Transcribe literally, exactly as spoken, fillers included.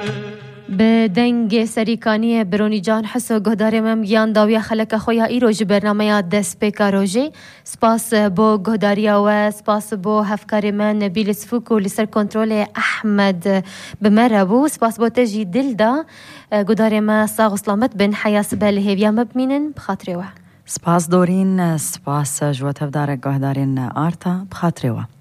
به دنگ سریکانی برونی جان حسو گهداری مم گیان داوی خلک خویا ایروج برنامه دست پیکا روژه سپاس بو گهداریا و سپاس بو هفکار من نبیل سفوک و لسر کنترول احمد بمربو سپاس بو تجی دل دا گهداری ما ساغ سلامت بن حیاس بالهیویا مبمینن بخاطره و سپاس دورین سپاس جوات هفدار گهدارین آرتا بخاطره و